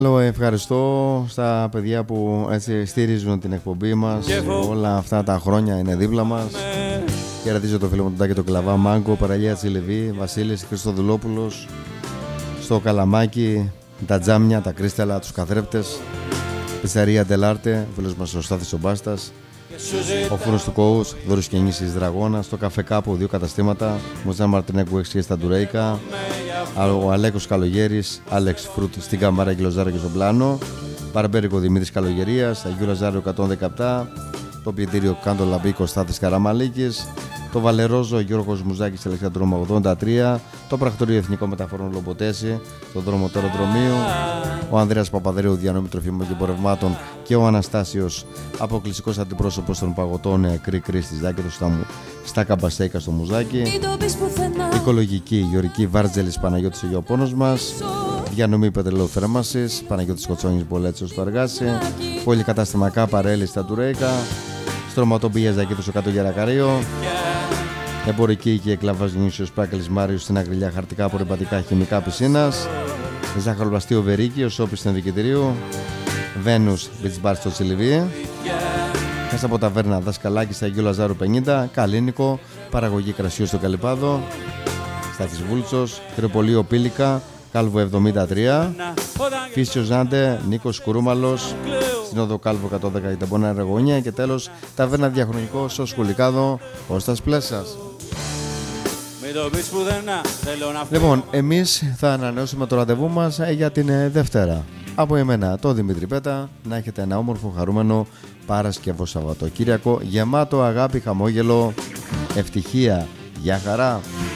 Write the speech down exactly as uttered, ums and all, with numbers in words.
Ευχαριστώ στα παιδιά που έτσι στηρίζουν την εκπομπή μας όλα αυτά τα χρόνια, είναι δίπλα μας. Χαιρετίζω το φίλο μου τον Τάκη το Κλαβά, Μάγκο, Παραλία Τσιλεβή, Βασίλης Χριστοδουλόπουλος, στο Καλαμάκι, τα Τζάμια, τα Κρίσταλα, τους Καθρέπτες, Πισαρία Τελάρτε, φίλος μας ο Στάθης ο Μπάστας, ο Φούρνος του Κόους, Δώρης και Νήσης Δραγώνα, στο Καφέ Κάπο, δύο καταστήματα, Μουζάν Μαρτινέκου έξι στα Ντουρέικα, ο Αλέκος Καλογέρης, Άλεξ Φρούτ στην Καμάρα, Αγίου Λαζάρου και στον Πλάνο, Μπαρμπέρικο Δημήτρης Καλογερίας, Αγίου Λαζάρου εκατόν δεκαεπτά, το πιετήριο Κάντο Λαμπίκο Στάθης Καραμαλίκης, το Βαλερόζο Γιώργος Μουζάκης Αλεξανδρόμα ογδόντα τρία, το Πρακτορείο Εθνικών Μεταφορών Λομποτέση, το δρόμο του αεροδρομίου, ο Ανδρέας Παπαδρέου διανομή τροφίμων και εμπορευμάτων και ο Αναστάσιος αποκλειστικός αντιπρόσωπος των παγωτών Κρυ Κρυ στις Δάκητος στα, στα Καμπαστέικα στο Μουζάκι, οικολογική Γεωργική Βάρτζελης Παναγιώτης ο Γεωπόνος μας, διανομή πετρελαίου θέρμανσης Παναγιώτης Κοτσόνης Πολέτσιος στο Αργάσι, πολυκατάστημα Καπαρέλη στα Τουρέικα, στρωματοπηγές Δάκητος στο Κάτω Γερακαρίο, εμπορική και εκλαβάς Νήσιος Πράκλης Μάριος στην Αγριλιά, χαρτικά απορριπαντικά χημικά πισίνας, ζαχαροπλαστείο Βερίκη, ο Σόπης στην Δικητηρίου, Βένους Beach Bar στο Τσιλιβί, μέσα από ταβέρνα Δασκαλάκη στα Αγίου Λαζάρου πενήντα, Καλίνικο, παραγωγή κρασιού στο Καλυπάδο, Στάθης Βούλτσος, Τροπολείο Πήλικα, Κάλβο εβδομήντα τρία, Φίσιο Ζάντε, Νίκος Κουρούμαλος, στην Οδό Κάλβο εκατόν δέκα Τεμπόνα Αργωνία και τέλος ταβέρνα Διαχρονικό στο Σκουλικάδο, Κώστας Πλέσας. Λοιπόν, εμείς θα ανανεώσουμε το ραντεβού μας για την Δευτέρα. Από εμένα, το Δημήτρη Πέτα, να έχετε ένα όμορφο, χαρούμενο Παρασκευό Σαββατοκύριακο, γεμάτο αγάπη, χαμόγελο, ευτυχία, για χαρά.